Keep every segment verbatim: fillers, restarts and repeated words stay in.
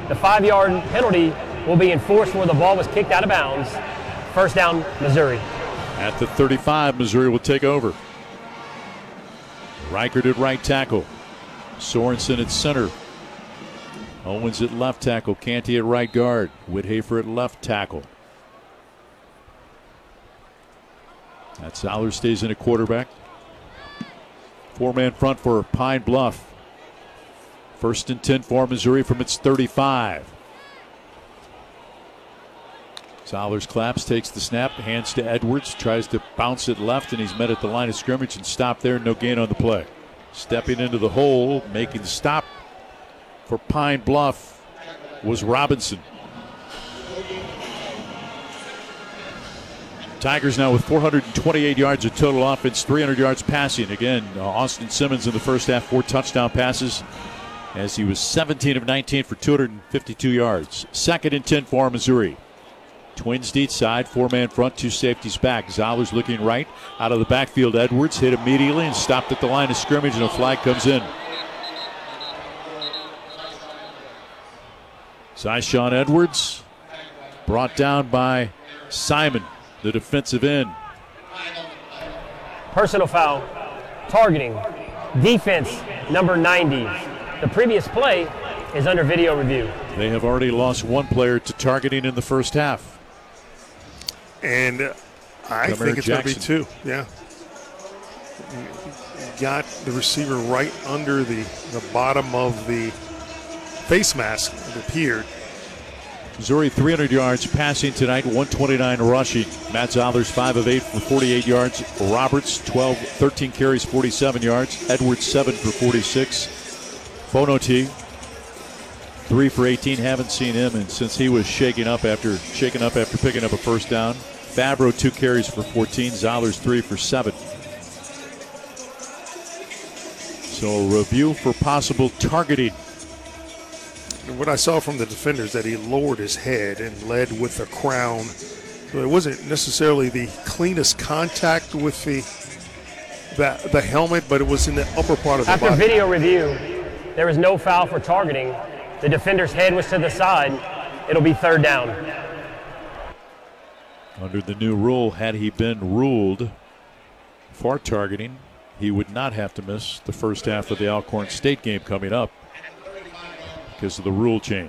The five-yard penalty will be enforced where the ball was kicked out of bounds. First down, Missouri. At the thirty-five, Missouri will take over. Reichert at right tackle. Sorensen at center. Owens at left tackle. Canty at right guard. Whithafer at left tackle. That Zoller stays in at quarterback. Four-man front for Pine Bluff. First and ten for Missouri from its thirty-five. Zollers claps, takes the snap, hands to Edwards, tries to bounce it left, and he's met at the line of scrimmage and stopped there. No gain on the play. Stepping into the hole, making the stop for Pine Bluff was Robinson. Tigers now with four hundred twenty-eight yards of total offense, three hundred yards passing. Again, uh, Austin Simmons in the first half, four touchdown passes, as he was seventeen of nineteen for two hundred fifty-two yards. Second and ten for Missouri. Twins deep side, four-man front, two safeties back. Zollers looking right, out of the backfield. Edwards hit immediately and stopped at the line of scrimmage, and a flag comes in. Zyshawn Edwards brought down by Simon, the defensive end. Personal foul, targeting, defense number ninety. The previous play is under video review. They have already lost one player to targeting in the first half. And uh, I Demaric think it's going to be Jackson. two. Yeah. Got the receiver right under the, the bottom of the face mask, it appeared. Missouri three hundred yards passing tonight, one twenty-nine rushing. Matt Zollers five of eight for forty-eight yards. Roberts twelve, thirteen carries, forty-seven yards. Edwards seven for forty-six. Fonoti three for eighteen. Haven't seen him and since he was shaking up after shaking up after picking up a first down. Favreau two carries for fourteen. Zollers three for seven. So a review for possible targeting. What I saw from the defenders that he lowered his head and led with the crown. So it wasn't necessarily the cleanest contact with the the, the helmet, but it was in the upper part of the After body. video review, there was no foul for targeting. The defender's head was to the side. It'll be third down. Under the new rule, had he been ruled for targeting, he would not have to miss the first half of the Alcorn State game coming up because of the rule change.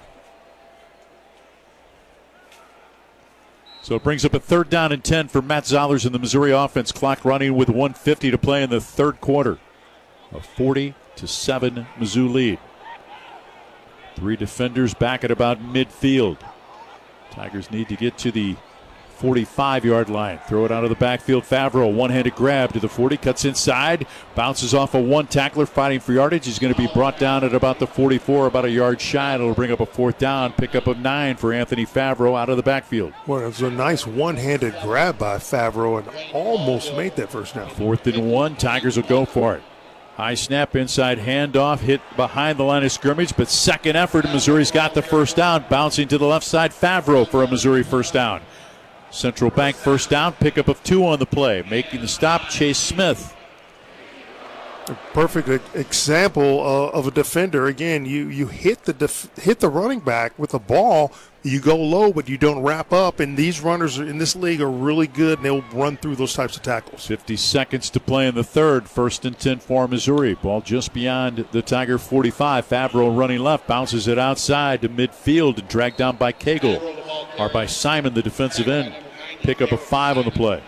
So it brings up a third down and ten for Matt Zollers in the Missouri offense. Clock running with one fifty to play in the third quarter. A forty to seven Mizzou lead. Three defenders back at about midfield. Tigers need to get to the forty-five-yard line. Throw it out of the backfield. Favreau, one-handed grab to the forty, cuts inside, bounces off a one tackler fighting for yardage. He's going to be brought down at about the forty-four, about a yard shy. It'll bring up a fourth down, pickup of nine for Anthony Favreau out of the backfield. Well, it was a nice one-handed grab by Favreau and almost made that first down. Fourth and one, Tigers will go for it. High snap, inside handoff, hit behind the line of scrimmage, but second effort, Missouri's got the first down. Bouncing to the left side, Favreau for a Missouri first down. Central Bank first down, pickup of two on the play. Making the stop, Chase Smith. A perfect e- example uh, of a defender. Again, you you hit the def- hit the running back with the ball. You go low, but you don't wrap up. And these runners in this league are really good, and they'll run through those types of tackles. fifty seconds to play in the third. First and ten for Missouri. Ball just beyond the Tiger forty-five. Favreau running left, bounces it outside to midfield and dragged down by Cagle. Or by Simon, the defensive end. Pick up a five on the play.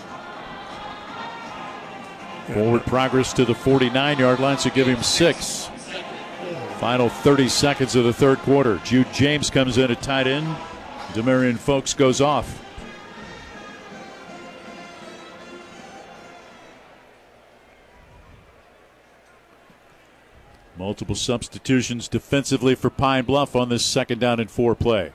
Forward progress to the forty-nine-yard line, so give him six. Final thirty seconds of the third quarter. Jude James comes in at tight end. Demarion Folks goes off. Multiple substitutions defensively for Pine Bluff on this second down and four play.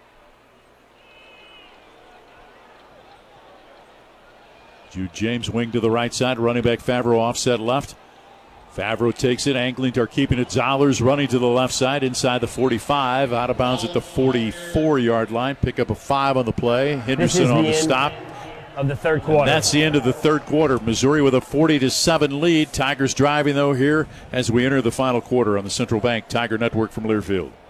Jude James wing to the right side. Running back Favreau offset left. Favreau takes it, angling toward keeping it. Zollers running to the left side inside the forty-five. Out of bounds at the forty-four-yard line. Pick up a five on the play. Henderson on the stop. Of the third quarter. And that's the end of the third quarter. Missouri with a forty to seven lead. Tigers driving, though, here as we enter the final quarter on the Central Bank Tiger Network from Learfield.